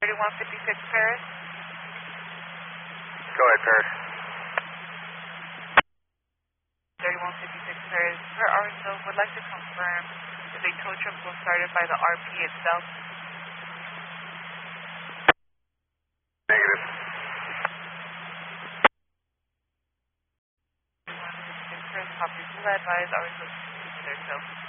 3156 Paris. Go ahead, Paris. 3156 Paris. For Arsenal, would like to confirm if a tow truck was started by the RP itself. Negative. 3156 Paris, copy. Will advise Arsenal to their self.